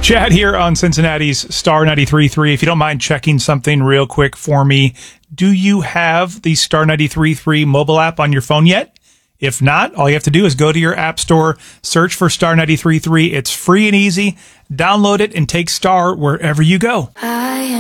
Chad here on Cincinnati's Star 93.3. If you don't mind checking something real quick for me, do you have the Star 93.3 mobile app on your phone yet? If not, all you have to do is go to your app store, search for Star 93.3. It's free and easy. Download it and take Star wherever you go.